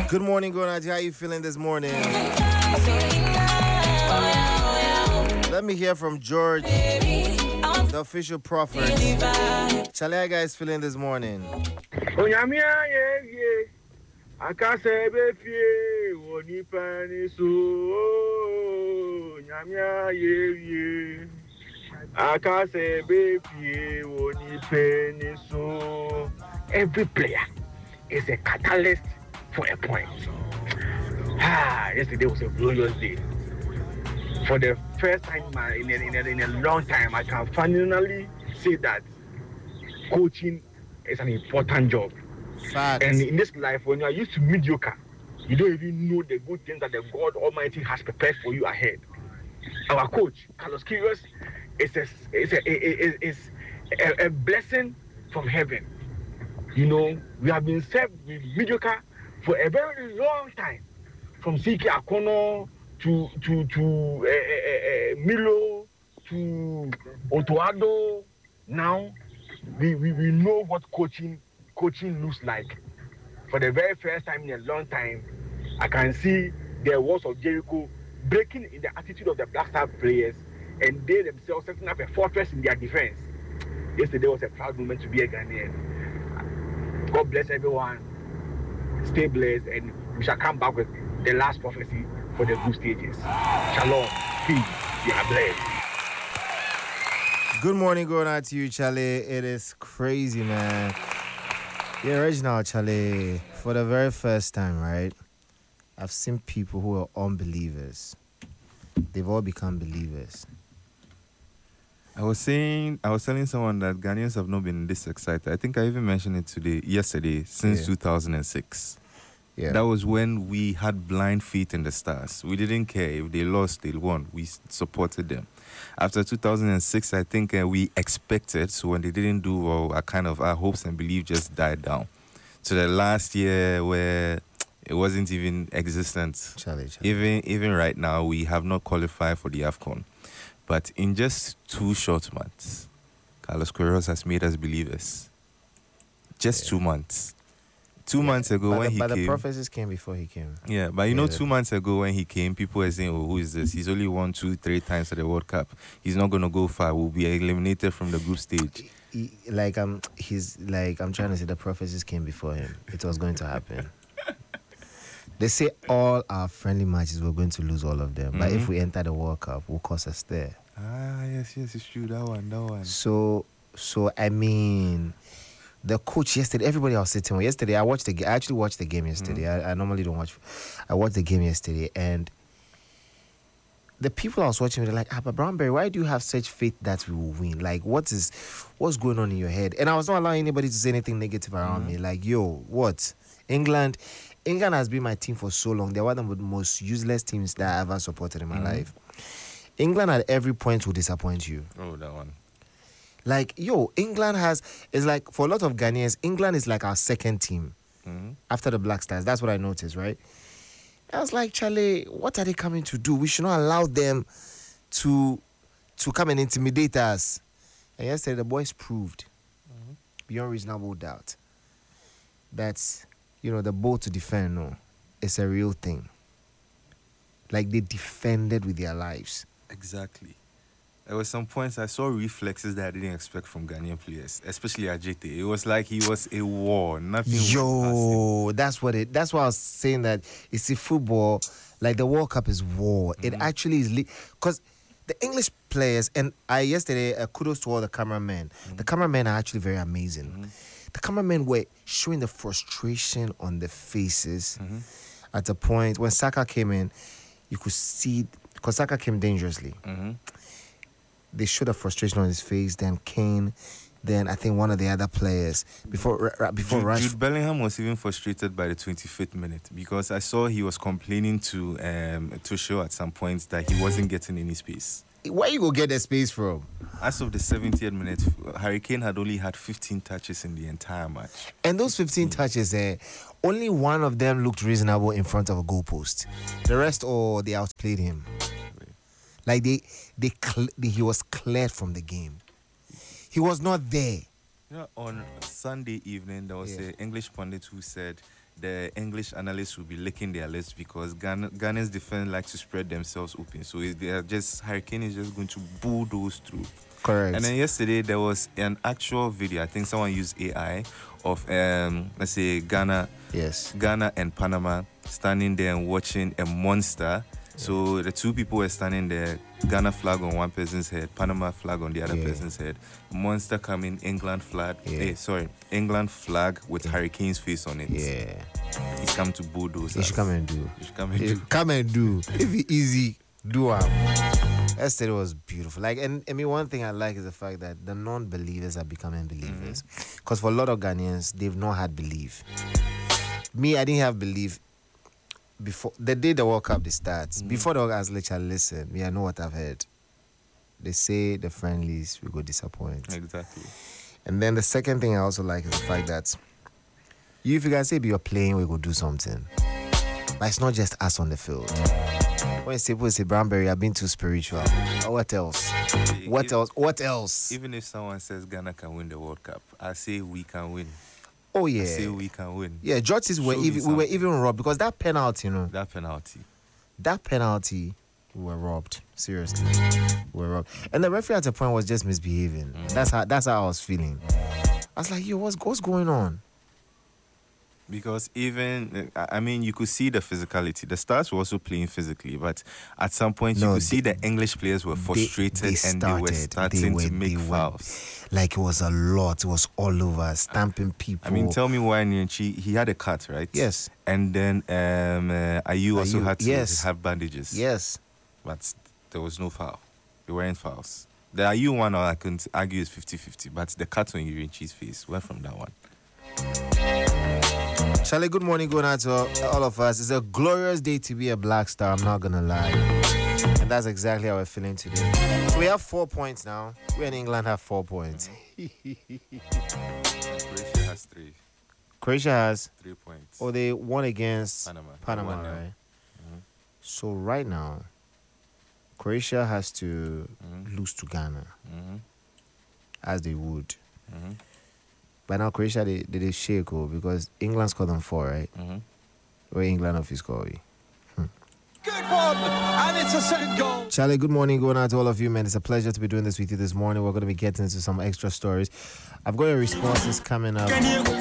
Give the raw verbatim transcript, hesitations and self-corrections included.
Good morning, Gonaji. How you feeling this morning? Let me hear from George, the official prophet. Charlie, how you guys feeling this morning? Akase befie woni pani so nyamia ye akase befie woni pani so. Every player is a catalyst for a point. Ah, yesterday was a glorious day. For the first time in a, in a, in a long time, I can finally say that coaching is an important job. Fact. And in this life, when you are used to mediocre, you don't even know the good things that the God Almighty has prepared for you ahead. Our coach, Carlos Queiroz, is a, is a, is, is a, a blessing from heaven. You know, we have been served with mediocre for a very long time, from C K Akono to to to uh, uh, uh, Milo to Otoado. Now, we, we, we know what coaching coaching looks like. For the very first time in a long time, I can see the walls of Jericho breaking in the attitude of the Black Star players, and they themselves setting up a fortress in their defense. Yesterday was a proud moment to be a Ghanaian. God bless everyone. Stay blessed, and we shall come back with the last prophecy for the group stages. Shalom, peace, you are blessed. Good morning, going out to you, Charlie. It is crazy, man. The original, Charlie, for the very first time, right? I've seen people who are unbelievers. They've all become believers. I was saying, I was telling someone that Ghanaians have not been this excited. I think I even mentioned it today, yesterday, since yeah. two thousand six. Yeah. That was when we had blind faith in the stars. We didn't care if they lost, they won. We supported them. After two thousand six, I think uh, we expected, so when they didn't do well, our kind of our hopes and belief just died down. So the last year where it wasn't even existent. Charlie, Charlie. Even even right now, we have not qualified for the AFCON. But in just two short months, Carlos Queiroz has made us believers. Just yeah. two months. Two yeah, months ago when the, he but came... But the prophecies came before he came. Yeah, but you yeah, know, two months ago when he came, people were saying, oh, who is this? He's only won two, three times at the World Cup. He's not going to go far. We'll be eliminated from the group stage. He, like, um, he's, like, I'm trying to say the prophecies came before him. It was going to happen. They say all our friendly matches, we're going to lose all of them. Mm-hmm. But if we enter the World Cup, we'll cause a stir. Ah, yes, yes, it's true. That one, that one. So, so I mean... The coach yesterday, everybody I was sitting with yesterday, I watched the I actually watched the game yesterday. Mm. I, I normally don't watch. I watched the game yesterday, and the people I was watching, they're like, ah, but Brownberry, why do you have such faith that we will win? Like, what is, what's going on in your head? And I was not allowing anybody to say anything negative around mm. me. Like, yo, what? England, England has been my team for so long. They're one of the most useless teams that I ever supported in my mm. life. England at every point will disappoint you. Oh, that one. Like, yo, England has, is like, for a lot of Ghanaians, England is like our second team mm-hmm. after the Black Stars. That's what I noticed, right? I was like, Charlie, what are they coming to do? We should not allow them to to come and intimidate us. And yesterday, the boys proved, mm-hmm. beyond reasonable doubt, that, you know, the bold to defend, no, it's a real thing. Like, they defended with their lives. Exactly. There were some points I saw reflexes that I didn't expect from Ghanaian players, especially Ajete. It was like he was a war. Nothing. Yo, that's what it. That's why I was saying that. You see, football, like the World Cup, is war. Mm-hmm. It actually is because the English players and I yesterday. Uh, kudos to all the cameramen. Mm-hmm. The cameramen are actually very amazing. Mm-hmm. The cameramen were showing the frustration on the faces mm-hmm. at a point when Saka came in. You could see because Saka came dangerously. Mm-hmm. They showed a frustration on his face. Then Kane, then I think one of the other players before uh, before Jude, Rashford. Jude Bellingham was even frustrated by the twenty-fifth minute because I saw he was complaining to um, Tuchel at some points that he wasn't getting any space. Where you go get the space from? As of the seventieth minute, Harry Kane had only had fifteen touches in the entire match. And those fifteen mm. touches, eh, only one of them looked reasonable in front of a goalpost. The rest, oh, they outplayed him. Like they, they, cl- they, he was cleared from the game. He was not there. You know, on Sunday evening, there was yeah. an English pundit who said the English analysts will be licking their lips because Ghana, Ghana's defense like to spread themselves open. So they are just Hurricane is just going to bulldoze through. Correct. And then yesterday there was an actual video. I think someone used A I of um let's say Ghana, yes, Ghana and Panama standing there and watching a monster. So the two people were standing there, Ghana flag on one person's head, Panama flag on the other yeah. person's head. Monster coming, England flag. Yeah. Eh, sorry, England flag with yeah. Hurricane's face on it. Yeah. He's come to bulldoze. He should come and do. He should come and he do. Come and do. If it's easy, do it. Yesterday was beautiful. Like, and I mean, one thing I like is the fact that the non-believers are becoming believers. Because mm-hmm. for a lot of Ghanaians, they've not had belief. Me, I didn't have belief. Before the day the World Cup starts, mm. before the World Cup, I was literally listen. Me, I know what I've heard. They say the friendlies will go disappoint. Exactly. And then the second thing I also like is the fact that you, if you guys say you're playing, we go do something. But it's not just us on the field. When people say Brownberry, I've been too spiritual. Oh, what else? What if, else? What else? Even if someone says Ghana can win the World Cup, I say we can win. Oh yeah, I say we can win. Yeah, George's were even, we were even robbed because that penalty, you know. That penalty. That penalty, we were robbed. Seriously, we were robbed. And the referee at the point was just misbehaving. Mm. That's how that's how I was feeling. I was like, yo, what's what's going on? Because even, I mean, you could see the physicality. The Stars were also playing physically, but at some point no, you could they, see the English players were frustrated they, they started, and they were starting they were, to make fouls. Were, like it was a lot. It was all over, stamping people. I mean, tell me why Nyenchi, he had a cut, right? Yes. And then um, uh, Ayew also Ayew, had to yes. have bandages. Yes. But there was no foul. They weren't fouls. The Ayew one, I can argue, is fifty-fifty, but the cut on Nyenchi's face went from that one. Charlie, good morning, going out to all of us. It's a glorious day to be a Black Star, I'm not gonna lie. And that's exactly how we're feeling today. So we have four points now. We in England have four points. Croatia has three. Croatia has three points. Oh, they won against Panama. Panama, right? Mm-hmm. So right now, Croatia has to mm-hmm. lose to Ghana, mm-hmm. as they would. Mm-hmm. But now Croatia, they, they, they shake, oh, because England scored them four, right? Mm-hmm. Where England of his score? Hmm. Good one, and it's a second goal. Charlie, good morning, going out to all of you, man. It's a pleasure to be doing this with you this morning. We're going to be getting into some extra stories. I've got your responses coming up.